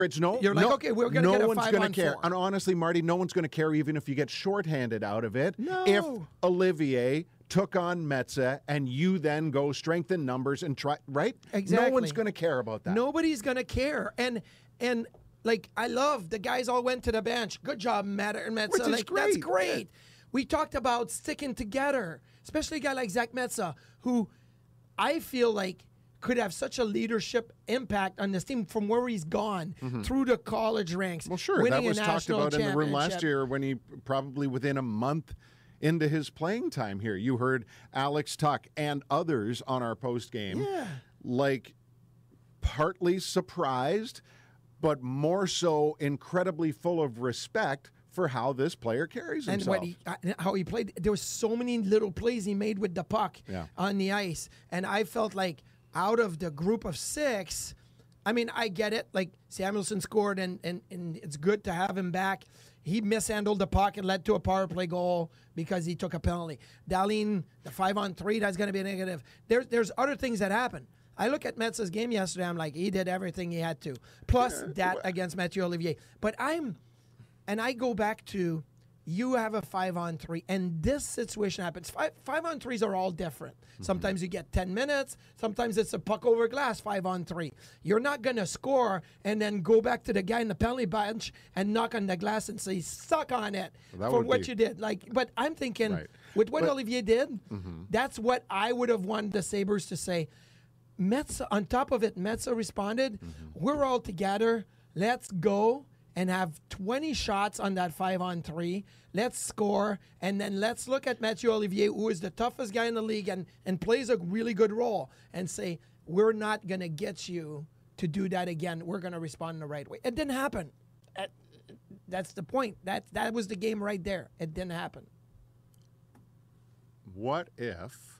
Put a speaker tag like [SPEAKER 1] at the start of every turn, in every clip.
[SPEAKER 1] You're like, okay, we're going to get a 5-on-4.
[SPEAKER 2] And honestly, Marty, no one's going to care even if you get shorthanded out of it.
[SPEAKER 1] No.
[SPEAKER 2] If Olivier took on Metsä and you then go strengthen numbers and try, right?
[SPEAKER 1] Exactly.
[SPEAKER 2] No one's going to care about that.
[SPEAKER 1] Nobody's going to care. And like, I love the guys all went to the bench. Good job, Metsä.
[SPEAKER 2] Which is
[SPEAKER 1] like,
[SPEAKER 2] great.
[SPEAKER 1] That's great. Yeah. We talked about sticking together, especially a guy like Zach Metsä, who I feel like could have such a leadership impact on this team from where he's gone through the college ranks.
[SPEAKER 2] Well, sure. That was talked about in the room last year when he probably within a month into his playing time here. You heard Alex Tuch and others on our post game, like partly surprised, but more so incredibly full of respect for how this player carries himself.
[SPEAKER 1] And how he played. There were so many little plays he made with the puck on the ice. And I felt like out of the group of 6, I mean, I get it. Like, Samuelson scored, and it's good to have him back. He mishandled the puck and led to a power play goal because he took a penalty. Dahlin, the 5-on-3, that's going to be a negative. There's other things that happen. I look at Metsä's game yesterday, I'm like, he did everything he had to. Plus that against Mathieu Olivier. But I go back to, you have a 5-on-3, and this situation happens. 5-on-3s are all different. Sometimes you get 10 minutes. Sometimes it's a puck over glass 5-on-3. You're not going to score and then go back to the guy in the penalty bench and knock on the glass and say, suck on it for what you did. Like, but I'm thinking, with what Olivier did, that's what I would have wanted the Sabres to say. Metsä, on top of it, Metsä responded, we're all together. Let's go and have 20 shots on that 5-on-3. Let's score, and then let's look at Mathieu Olivier, who is the toughest guy in the league and plays a really good role, and say, we're not going to get you to do that again. We're going to respond in the right way. It didn't happen. That's the point. That was the game right there. It didn't happen.
[SPEAKER 2] What if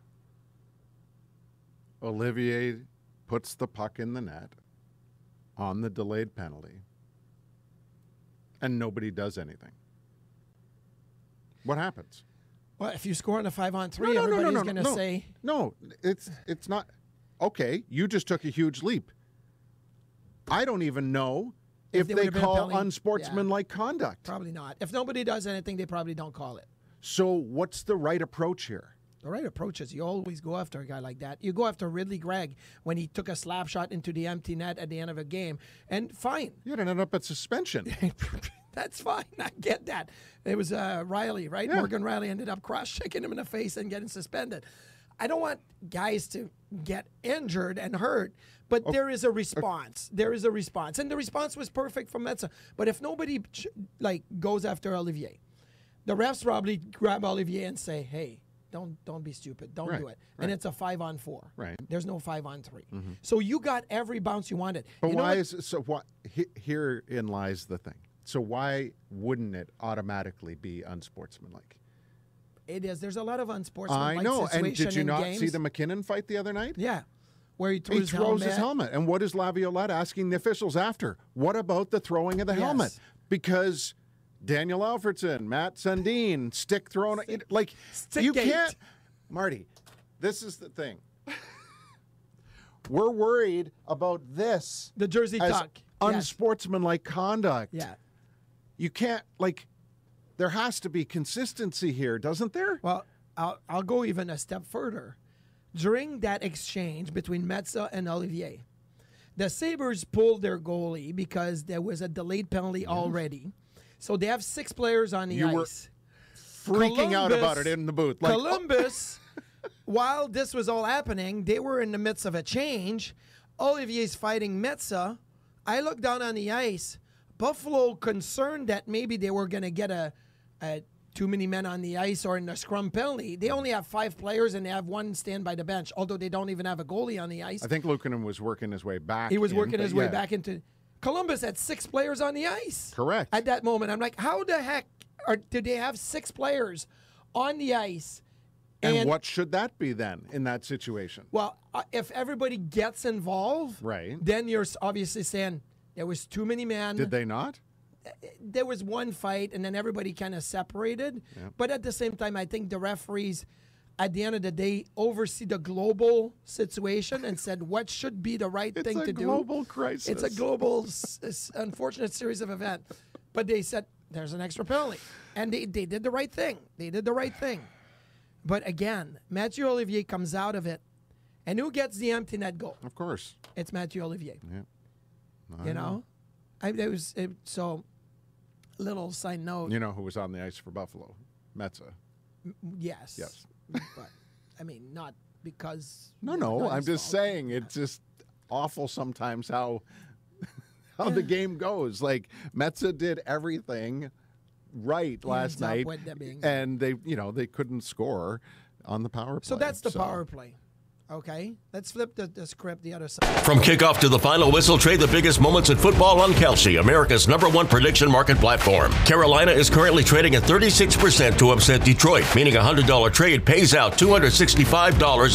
[SPEAKER 2] Olivier puts the puck in the net on the delayed penalty and nobody does anything? What happens?
[SPEAKER 1] Well, if you score on a 5-on-3, everybody's going to say...
[SPEAKER 2] No, it's not... Okay, you just took a huge leap. I don't even know if they call unsportsmanlike conduct.
[SPEAKER 1] Probably not. If nobody does anything, they probably don't call it.
[SPEAKER 2] So what's the right approach here?
[SPEAKER 1] The right approach is you always go after a guy like that. You go after Ridley Gregg when he took a slap shot into the empty net at the end of a game, and fine.
[SPEAKER 2] You didn't end up at suspension.
[SPEAKER 1] That's fine. I get that. It was Riley, right? Yeah. Morgan Riley ended up cross-checking him in the face and getting suspended. I don't want guys to get injured and hurt, but there is a response. There is a response. And the response was perfect from Metsä. But if nobody goes after Olivier, the refs probably grab Olivier and say, hey, don't be stupid. Don't do it. And it's a 5-on-4.
[SPEAKER 2] Right.
[SPEAKER 1] There's no 5-on-3. So you got every bounce you wanted.
[SPEAKER 2] But herein lies the thing. So why wouldn't it automatically be unsportsmanlike?
[SPEAKER 1] It is. There's a lot of unsportsmanlike
[SPEAKER 2] I know.
[SPEAKER 1] situation
[SPEAKER 2] And did you not
[SPEAKER 1] games.
[SPEAKER 2] see the McKinnon fight the other night?
[SPEAKER 1] Yeah. Where he throws
[SPEAKER 2] his helmet. And what is Laviolette asking the officials after? What about the throwing of the helmet? Because Daniel Alfredson, Matt Sundin, stick thrown. You can't. Marty, this is the thing. We're worried about this.
[SPEAKER 1] The jersey tuck.
[SPEAKER 2] Unsportsmanlike conduct.
[SPEAKER 1] Yeah.
[SPEAKER 2] You can't, there has to be consistency here, doesn't there?
[SPEAKER 1] Well, I'll go even a step further. During that exchange between Metsä and Olivier, the Sabres pulled their goalie because there was a delayed penalty already. So they have 6 players on the ice.
[SPEAKER 2] You were freaking out about it in the booth.
[SPEAKER 1] Columbus, while this was all happening, they were in the midst of a change. Olivier's fighting Metsä. I looked down on the ice. Buffalo concerned that maybe they were going to get a too many men on the ice or in a scrum penalty. They only have 5 players and they have 1 stand by the bench, although they don't even have a goalie on the ice.
[SPEAKER 2] I think Luukkonen was working his way back.
[SPEAKER 1] He was working his way back into... Columbus had 6 players on the ice.
[SPEAKER 2] Correct.
[SPEAKER 1] At that moment, I'm like, how the heck did they have 6 players on the ice?
[SPEAKER 2] And what should that be then in that situation?
[SPEAKER 1] Well, if everybody gets involved, then you're obviously saying there was too many men.
[SPEAKER 2] Did they not?
[SPEAKER 1] There was one fight, and then everybody kind of separated. Yep. But at the same time, I think the referees, at the end of the day, oversee the global situation and said what should be the right thing to do.
[SPEAKER 2] It's a global crisis.
[SPEAKER 1] It's a global, unfortunate series of events. But they said there's an extra penalty. And they did the right thing. They did the right thing. But again, Mathieu Olivier comes out of it. And who gets the empty net goal?
[SPEAKER 2] Of course.
[SPEAKER 1] It's Mathieu Olivier.
[SPEAKER 2] Yeah.
[SPEAKER 1] You know? So, little side note.
[SPEAKER 2] You know who was on the ice for Buffalo? Metza.
[SPEAKER 1] Yes.
[SPEAKER 2] Yes.
[SPEAKER 1] But, I mean, not because...
[SPEAKER 2] No, I'm just saying it's just awful sometimes how the game goes. Like, Metza did everything right last night, and they couldn't score on the power play.
[SPEAKER 1] So that's the power play. Okay, let's flip the script the other side.
[SPEAKER 3] From kickoff to the final whistle, trade the biggest moments in football on Kalshi, America's #1 prediction market platform. Carolina is currently trading at 36% to upset Detroit, meaning a $100 trade pays out $265